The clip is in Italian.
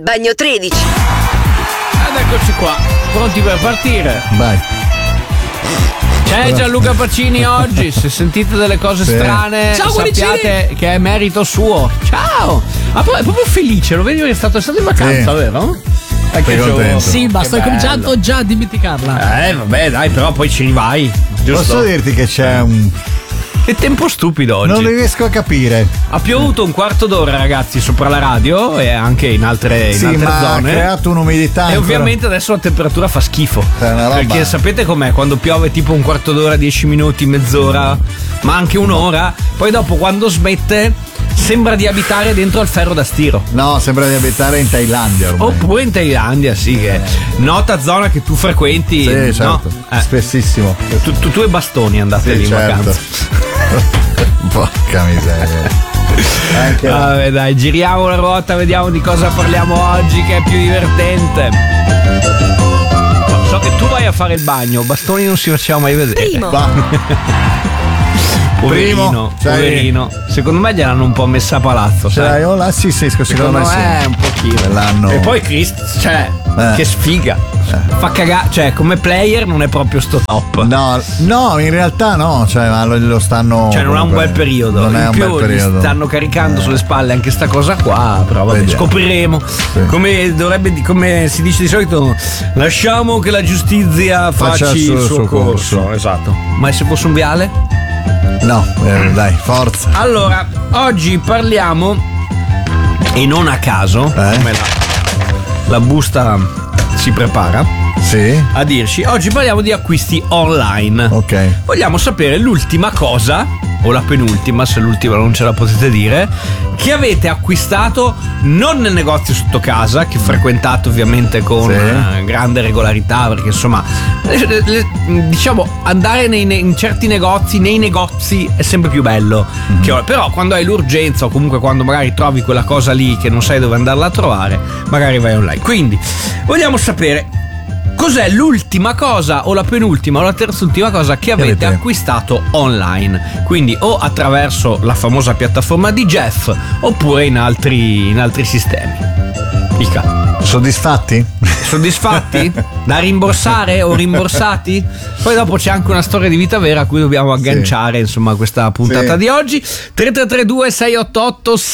Bagno 13. Ed eccoci qua, pronti per partire. Vai. C'è Gianluca Pacini oggi, se sentite delle cose strane, ciao, sappiate che è merito suo. Ciao! Ma poi è proprio felice, lo vedi che è stato in vacanza, vero? Sei contento? Sì, ma sto cominciando già a dimenticarla. Vabbè, dai, però poi ci rivai, giusto? Posso dirti che c'è un... Che tempo stupido oggi. Non riesco a capire. Ha piovuto un quarto d'ora, ragazzi, sopra la radio e anche in altre ma zone. Ha creato un'umidità. E ovviamente adesso la temperatura fa schifo. Perché sapete com'è? Quando piove tipo un quarto d'ora, 10 minuti, mezz'ora, ma anche un'ora, poi dopo quando smette sembra di abitare dentro al ferro da stiro. No, sembra di abitare in Thailandia ormai. Oppure in Thailandia, sì, che nota zona che tu frequenti. Sì, certo. No? Spessissimo. Tu e bastoni andate lì in vacanza. Porca miseria. Vabbè, dai, giriamo la ruota, vediamo di cosa parliamo oggi, che è più divertente. So che tu vai a fare il bagno, bastoni non si faceva mai vedere. Poverino. Secondo me gliel'hanno un po' messa a palazzo. Sai, là sì, secondo me sì. Un pochino. E poi che sfiga. Fa cagare, cioè come player non è proprio sto top. No, in realtà no, cioè ma lo stanno. Cioè non ha un bel periodo. Non è un bel periodo. Stanno caricando sulle spalle anche sta cosa qua, però vabbè, scopriremo. Sì. Come si dice di solito, lasciamo che la giustizia faccia il suo corso. Esatto. Ma e se fosse un viale? No, dai, forza. Allora, oggi parliamo, e non a caso, come la busta si prepara a dirci, oggi parliamo di acquisti online. Ok. Vogliamo sapere l'ultima cosa, o la penultima, se l'ultima non ce la potete dire, che avete acquistato non nel negozio sotto casa, che frequentate ovviamente con grande regolarità, perché insomma diciamo andare in certi negozi, nei negozi è sempre più bello. Però quando hai l'urgenza o comunque quando magari trovi quella cosa lì che non sai dove andarla a trovare, magari vai online. Quindi vogliamo sapere cos'è l'ultima cosa o la penultima o la terzultima cosa che avete acquistato online, quindi o attraverso la famosa piattaforma di Jeff oppure in altri sistemi. Dica. Soddisfatti? Da rimborsare o rimborsati? Poi dopo c'è anche una storia di vita vera a cui dobbiamo agganciare insomma questa puntata di oggi. 3332 688